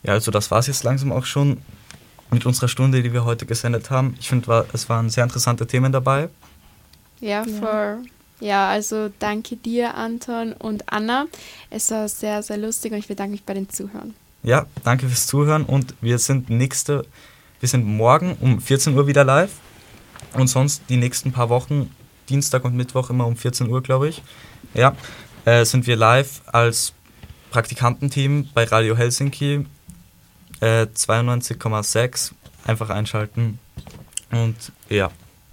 Ja, also das war es jetzt langsam auch schon mit unserer Stunde, die wir heute gesendet haben. Ich finde, es waren sehr interessante Themen dabei. Ja, ja, also danke dir, Anton und Anna. Es war sehr, sehr lustig und ich bedanke mich bei den Zuhörern. Ja, danke fürs Zuhören und wir sind morgen um 14 Uhr wieder live und sonst die nächsten paar Wochen, Dienstag und Mittwoch immer um 14 Uhr, glaube ich. Ja, sind wir live als Praktikantenteam bei Radio Helsinki 92,6. Einfach einschalten und ja.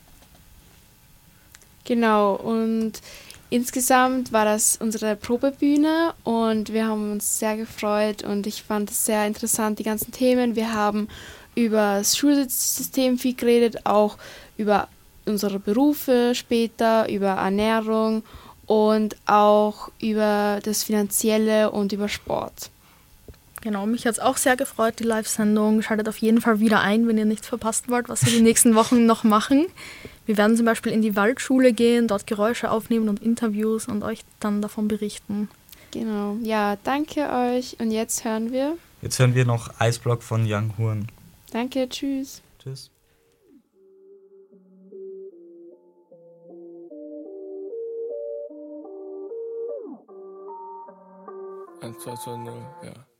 Genau, und insgesamt war das unsere Probebühne und wir haben uns sehr gefreut und ich fand es sehr interessant, die ganzen Themen. Wir haben über das Schulsystem viel geredet, auch über unsere Berufe später, über Ernährung und auch über das Finanzielle und über Sport. Genau, mich hat es auch sehr gefreut, die Live-Sendung. Schaltet auf jeden Fall wieder ein, wenn ihr nichts verpassen wollt, was wir die nächsten Wochen noch machen. Wir werden zum Beispiel in die Waldschule gehen, dort Geräusche aufnehmen und Interviews und euch dann davon berichten. Genau, ja, danke euch und jetzt hören wir noch Eisblock von Young Horn. Danke, tschüss. Tschüss. 1, 2, 2, 0, ja.